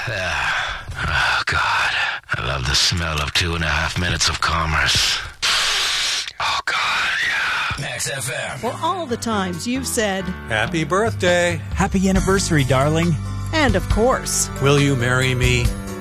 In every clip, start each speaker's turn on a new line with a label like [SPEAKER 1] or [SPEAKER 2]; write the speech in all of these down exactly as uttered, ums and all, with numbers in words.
[SPEAKER 1] Oh, God. I love the smell of two and a half minutes of commerce. Oh, God, yeah.
[SPEAKER 2] Max F M.
[SPEAKER 3] For all the times you've said,
[SPEAKER 4] Happy birthday.
[SPEAKER 5] Happy anniversary, darling.
[SPEAKER 3] and of course,
[SPEAKER 4] Will you marry me?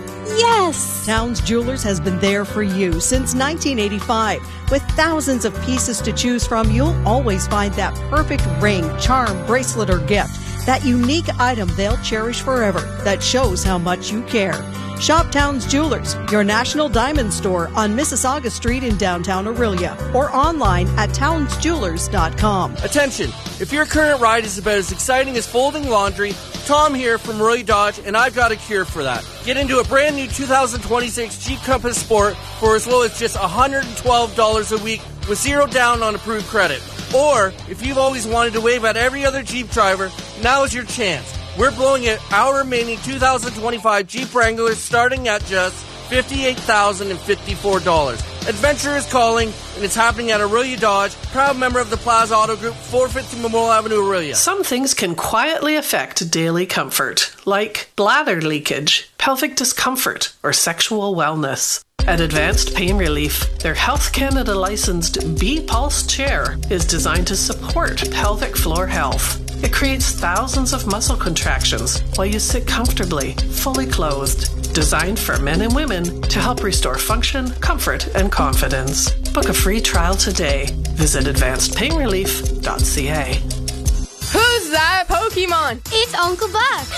[SPEAKER 3] yes! Towns Jewelers has been there for you since nineteen eighty-five. With thousands of pieces to choose from, you'll always find that perfect ring, charm, bracelet, or gift. That unique item they'll cherish forever that shows how much you care. Shop Towns Jewelers, your national diamond store on Mississauga Street in downtown Orillia, or online at towns jewelers dot com.
[SPEAKER 6] Attention! If your current ride is about as exciting as folding laundry, Tom here from Roy Dodge, and I've got a cure for that. Get into a brand new two thousand twenty-six Jeep Compass Sport for as low as just one hundred twelve dollars a week with zero down on approved credit. Or, if you've always wanted to wave at every other Jeep driver, now is your chance. We're blowing at our remaining two thousand twenty-five Jeep Wranglers starting at just fifty-eight thousand fifty-four dollars. Adventure is calling, and it's happening at Orillia Dodge, proud member of the Plaza Auto Group, four fifty Memorial Avenue, Orillia.
[SPEAKER 7] Some things can quietly affect daily comfort, like bladder leakage, pelvic discomfort, or sexual wellness. At Advanced Pain Relief, their Health Canada licensed B-Pulse chair is designed to support pelvic floor health. It creates thousands of muscle contractions while you sit comfortably, fully clothed. Designed for men and women to help restore function, comfort, and confidence. Book a free trial today. Visit advanced pain relief dot c a.
[SPEAKER 8] Who's that Pokemon?
[SPEAKER 9] It's Uncle Buck.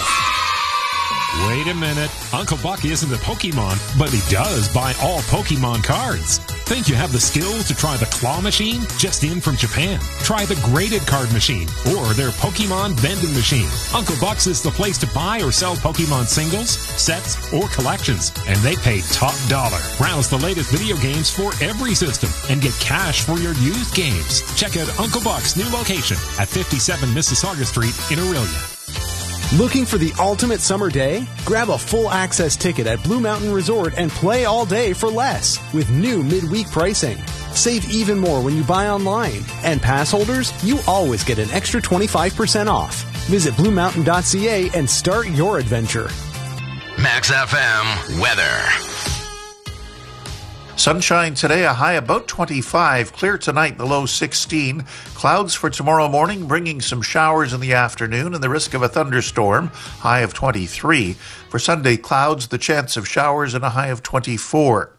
[SPEAKER 10] Wait a minute. Uncle Buck isn't a Pokemon, but he does buy all Pokemon cards. Think you have the skills to try the claw machine? Just in from Japan. Try the graded card machine or their Pokemon vending machine. Uncle Buck's is the place to buy or sell Pokemon singles, sets, or collections. And they pay top dollar. Browse the latest video games for every system and get cash for your used games. Check out Uncle Buck's new location at fifty-seven Mississauga Street in Orillia.
[SPEAKER 11] Looking for the ultimate summer day? Grab a full access ticket at Blue Mountain Resort and play all day for less with new midweek pricing. Save even more when you buy online. And pass holders, you always get an extra twenty-five percent off. Visit blue mountain dot c a and start your adventure.
[SPEAKER 1] Max F M weather.
[SPEAKER 12] Sunshine today, a high about twenty-five. Clear tonight, the low sixteen. Clouds for tomorrow morning, bringing some showers in the afternoon and the risk of a thunderstorm, high of twenty-three. For Sunday, clouds, the chance of showers, and a high of twenty-four.